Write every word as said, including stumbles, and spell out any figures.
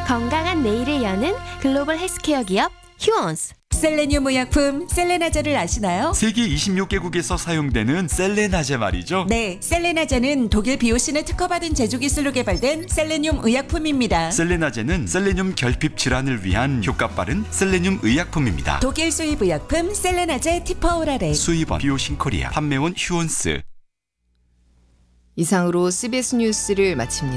건강한 내일을 여는 글로벌 헬스케어 기업 휴원스. 셀레늄 의약품 셀레나제를 아시나요? 세계 이십육 개국에서 사용되는 셀레나제 말이죠. 네, 셀레나제는 독일 비오신에 특허받은 제조 기술로 개발된 셀레늄 의약품입니다. 셀레나제는 셀레늄 결핍 질환을 위한 효과 빠른 셀레늄 의약품입니다. 독일 수입 의약품 셀레나제 티퍼오랄에 수입원 비오신코리아, 판매원 휴원스. 이상으로 씨비에스 뉴스를 마칩니다.